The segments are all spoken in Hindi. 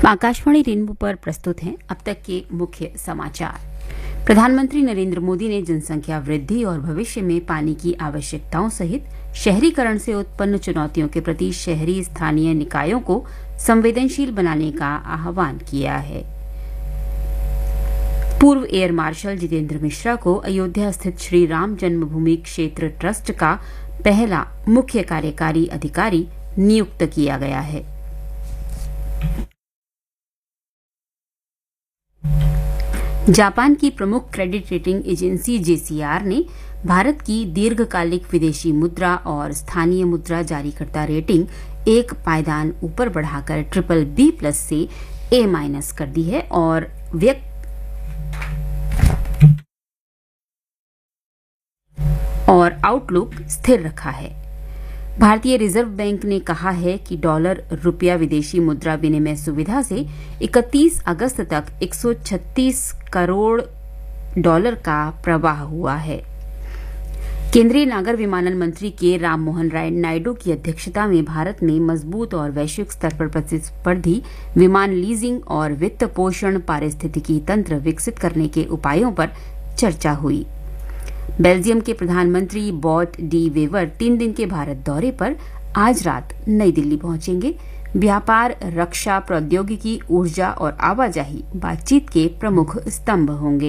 आकाशवाणी रेनबो पर प्रस्तुत हैं अब तक के मुख्य समाचार। प्रधानमंत्री नरेंद्र मोदी ने जनसंख्या वृद्धि और भविष्य में पानी की आवश्यकताओं सहित शहरीकरण से उत्पन्न चुनौतियों के प्रति शहरी स्थानीय निकायों को संवेदनशील बनाने का आह्वान किया है। पूर्व एयर मार्शल जितेंद्र मिश्रा को अयोध्या स्थित श्री राम जन्मभूमि क्षेत्र ट्रस्ट का पहला मुख्य कार्यकारी अधिकारी नियुक्त किया गया है। जापान की प्रमुख क्रेडिट रेटिंग एजेंसी JCR ने भारत की दीर्घकालिक विदेशी मुद्रा और स्थानीय मुद्रा जारीकर्ता रेटिंग एक पायदान ऊपर बढ़ाकर BBB+ से A- कर दी है और आउटलुक स्थिर रखा है। भारतीय रिजर्व बैंक ने कहा है कि डॉलर रुपया विदेशी मुद्रा विनिमय सुविधा से 31 अगस्त तक 136 करोड़ डॉलर का प्रवाह हुआ है। केंद्रीय नागर विमानन मंत्री के राममोहन नायडू की अध्यक्षता में भारत में मजबूत और वैश्विक स्तर पर प्रतिस्पर्धी विमान लीजिंग और वित्त पोषण पारिस्थितिकी तंत्र विकसित करने के उपायों पर चर्चा हुई। बेल्जियम के प्रधानमंत्री बॉट डी वेवर 3 दिन के भारत दौरे पर आज रात नई दिल्ली पहुंचेंगे। व्यापार, रक्षा, प्रौद्योगिकी, ऊर्जा और आवाजाही बातचीत के प्रमुख स्तंभ होंगे।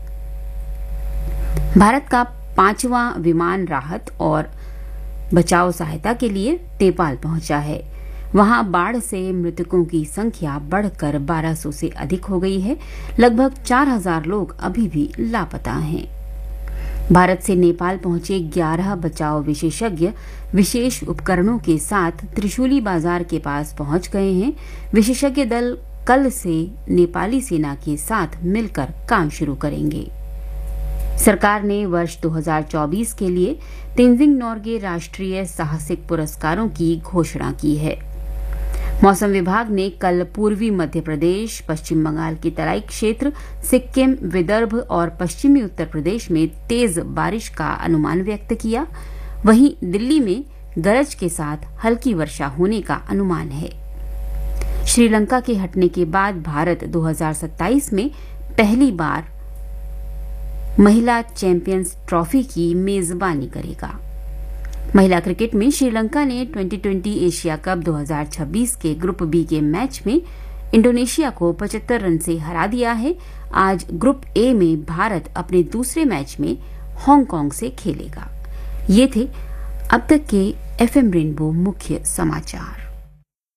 भारत का 5वां विमान राहत और बचाव सहायता के लिए नेपाल पहुंचा है। वहां बाढ़ से मृतकों की संख्या बढ़कर 1200 से अधिक हो गई है। लगभग 4000 लोग अभी भी लापता हैं। भारत से नेपाल पहुंचे 11 बचाव विशेषज्ञ विशेष उपकरणों के साथ त्रिशूली बाजार के पास पहुंच गए हैं। विशेषज्ञ दल कल से नेपाली सेना के साथ मिलकर काम शुरू करेंगे। सरकार ने वर्ष 2024 के लिए तेंजिंग नोर्गे राष्ट्रीय साहसिक पुरस्कारों की घोषणा की है। मौसम विभाग ने कल पूर्वी मध्य प्रदेश, पश्चिम बंगाल की तराई क्षेत्र, सिक्किम, विदर्भ और पश्चिमी उत्तर प्रदेश में तेज बारिश का अनुमान व्यक्त किया। वहीं दिल्ली में गरज के साथ हल्की वर्षा होने का अनुमान है। श्रीलंका के हटने के बाद भारत 2027 में पहली बार महिला चैंपियंस ट्रॉफी की मेजबानी करेगा। महिला क्रिकेट में श्रीलंका ने 2020 एशिया कप 2026 के ग्रुप बी के मैच में इंडोनेशिया को 75 रन से हरा दिया है। आज ग्रुप ए में भारत अपने दूसरे मैच में हांगकांग से खेलेगा। ये थे अब तक के FM रेनबो मुख्य समाचार।